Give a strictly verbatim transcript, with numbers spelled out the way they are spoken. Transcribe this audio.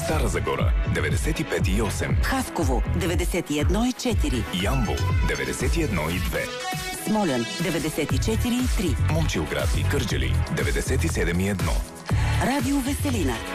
Стара Загора деветдесет и пет и осем, Хасково деветдесет и едно и четири, Ямбол деветдесет и едно и две, Смолян деветдесет и четири и три, Момчилград и Кърджали деветдесет и седем и едно. Радио Веселина